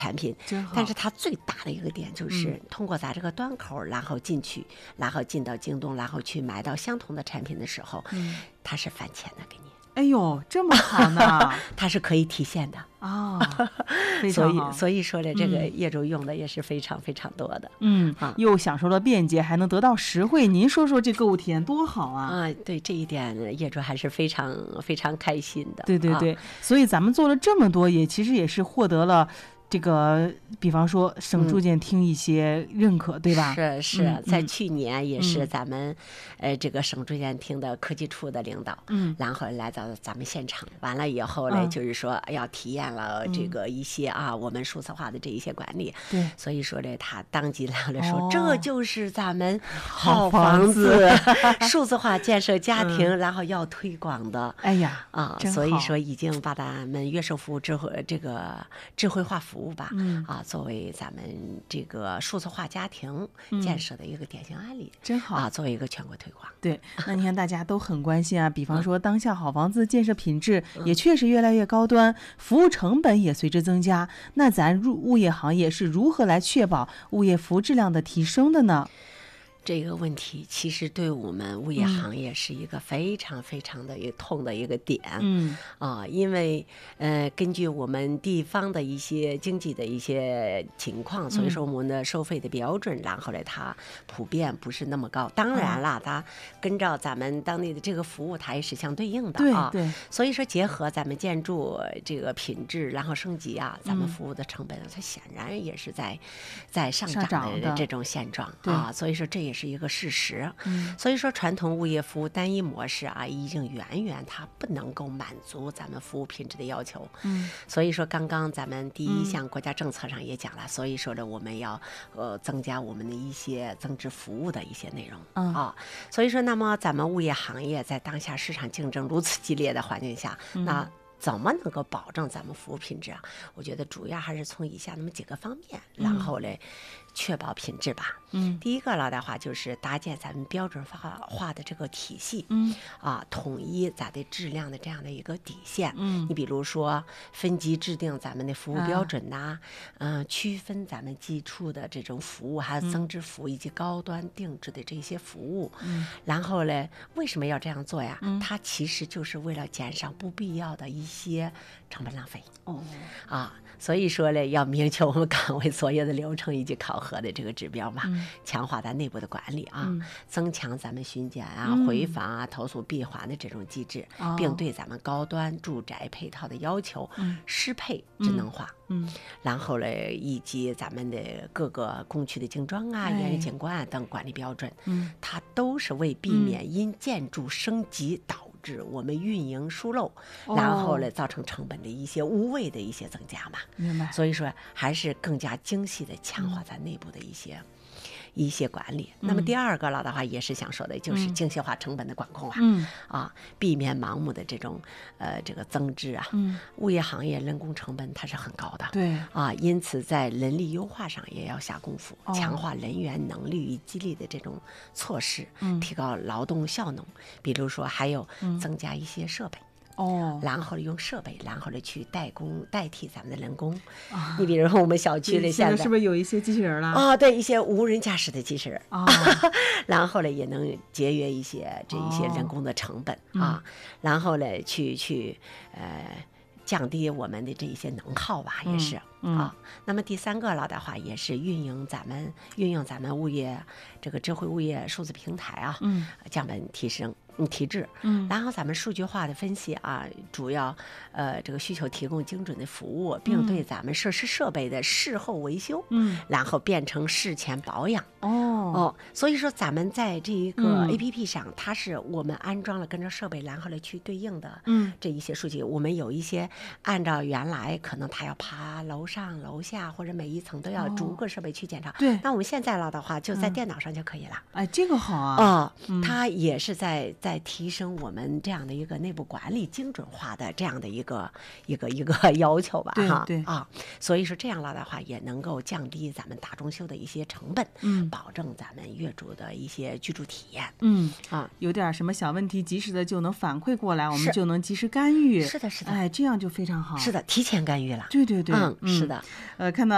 产品，但是它最大的一个点就是通过咱这个端口，然后进去，然后进到京东，然后去买到相同的产品的时候，它是返钱的给你。 哎呦，这么好呢！ 它是可以提现的哦，非常好。 所以说的这个业主用的也是非常非常多的。 又享受了便捷，还能得到实惠。您说说这购物体验多好啊！ 对这一点业主还是非常非常开心的。 对对对，所以咱们做了这么多，其实也是获得了这个，比方说省住建厅一些认可，对吧？ 是，在去年也是咱们这个省住建厅的科技处的领导，然后来到咱们现场，完了以后呢，就是说要体验了这个一些我们数字化的这一些管理。 对， 所以说呢，他当即来了说，这就是咱们好房子数字化建设家庭，然后要推广的。 哎呀所以说已经把咱们乐售服务智慧化服务吧，作为咱们这个数字化家庭建设的一个典型案例， 真好作为一个全国推广。 对，那你看大家都很关心啊，比方说当下好房子建设品质也确实越来越高端，服务成本也随之增加，那咱物业行业是如何来确保物业服务质量的提升的呢？ 这个问题其实对我们物业行业是一个非常非常的一个痛的一个点，因为根据我们地方的一些经济的一些情况，所以说我们的收费的标准，然后呢它普遍不是那么高。当然了，它跟着咱们当地的这个服务，它也是相对应的对， 所以说结合咱们建筑这个品质，然后升级咱们服务的成本，它显然也是在上涨的这种现状所以说这也是一个事实。所以说传统物业服务单一模式已经远远它不能够满足咱们服务品质的要求。所以说刚刚咱们第一项国家政策上也讲了，所以说呢我们要增加我们的一些增值服务的一些内容所以说那么咱们物业行业在当下市场竞争如此激烈的环境下，那怎么能够保证咱们服务品质我觉得主要还是从以下那么几个方面，然后来确保品质吧。第一个了的话就是搭建咱们标准化的这个体系，统一咱的质量的这样的一个底线。你比如说分级制定咱们的服务标准区分咱们基础的这种服务，还有增值服务以及高端定制的这些服务。然后呢，为什么要这样做呀？它其实就是为了减少不必要的一些成本浪费。所以说呢，要明确我们岗位所有的流程以及考核的这个指标嘛，强化咱内部的管理增强咱们巡检回访投诉闭环的这种机制，并对咱们高端住宅配套的要求适配智能化。然后呢，以及咱们的各个工区的精装园艺景观等管理标准，它都是为避免因建筑升级导致我们运营疏漏，然后呢造成成本的一些无谓的一些增加嘛。 明白。 所以说还是更加精细的强化咱内部的一些管理。那么第二个了的话，也是想说的就是精细化成本的管控避免盲目的这种这个增值物业行业人工成本它是很高的， 对因此在人力优化上也要下功夫，强化人员能力与激励的这种措施，提高劳动效能。比如说还有增加一些设备。然后用设备，然后去代替咱们的人工。你比如说我们小区的现在是不是有一些机器人了？ 对，一些无人驾驶的机器人然后呢也能节约一些人工的成本然后呢去降低我们的这一些能耗吧，也是那么第三个了的话，也是运用咱们物业这个智慧物业数字平台降本提质，然后咱们数据化的分析主要这个需求提供精准的服务，并对咱们设施设备的事后维修，然后变成事前保养。所以说咱们在这一个 APP 上，它是我们安装了跟着设备，然后来去对应的这一些数据。我们有一些按照原来可能它要爬楼上楼下或者每一层都要逐个设备去检查， 对， 那我们现在了的话就在电脑上就可以了。 这个好它也是在提升我们这样的一个内部管理精准化的这样的一个要求吧。 对所以说这样了的话也能够降低咱们大装修的一些成本，保证咱们业主的一些居住体验。 有点什么小问题及时的就能反馈过来，我们就能及时干预。 是的这样就非常好。 是的，提前干预了。 对是的。 看到